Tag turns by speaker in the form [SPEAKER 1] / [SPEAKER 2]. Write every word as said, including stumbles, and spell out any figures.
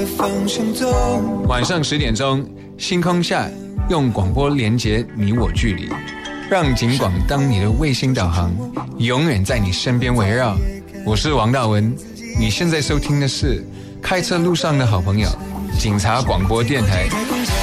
[SPEAKER 1] 方向走。
[SPEAKER 2] 晚上十点钟，星空下用广播连接你我距离，让警广当你的卫星导航，永远在你身边围绕。我是王大文，你现在收听的是开车路上的好朋友，警察广播电台。